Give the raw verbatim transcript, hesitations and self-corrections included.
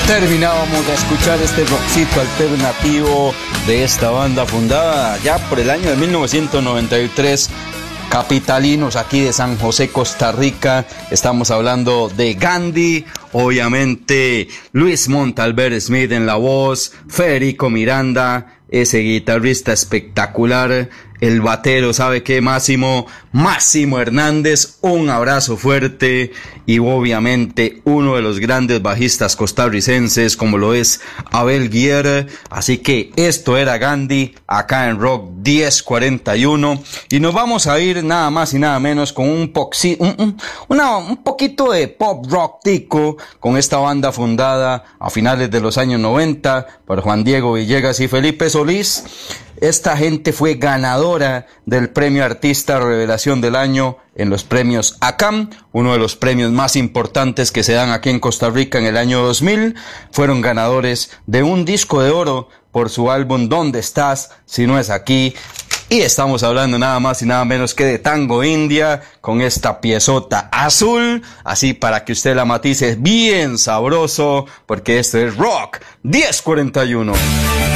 Terminábamos de escuchar este rockcito alternativo de esta banda fundada ya por el año de mil novecientos noventa y tres, capitalinos aquí de San José, Costa Rica. Estamos hablando de Gandhi, obviamente Luis Montalver Smith en la voz, Federico Miranda, ese guitarrista espectacular, el batero, ¿sabe qué? Máximo, Máximo Hernández, un abrazo fuerte, y obviamente uno de los grandes bajistas costarricenses como lo es Abel Guier. Así que esto era Gandhi acá en Rock diez cuarenta y uno, y nos vamos a ir nada más y nada menos con un, poxi, un, un, una, un poquito de pop rock tico con esta banda fundada a finales de los años noventa por Juan Diego Villegas y Felipe Solís. Esta gente fue ganadora del premio Artista Revelación del Año en los premios A C A M, uno de los premios más importantes que se dan aquí en Costa Rica en el año dos mil. Fueron ganadores de un disco de oro por su álbum ¿Dónde estás si no es aquí? Y estamos hablando nada más y nada menos que de Tango India, con esta piezota azul, así para que usted la matice bien sabroso, porque esto es Rock diez cuarenta y uno.